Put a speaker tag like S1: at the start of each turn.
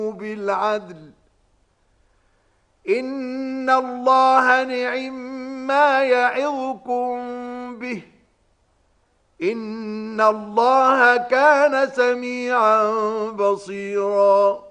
S1: بالعدل إن الله نعم ما يعظكم به إن الله كان سميعا بصيرا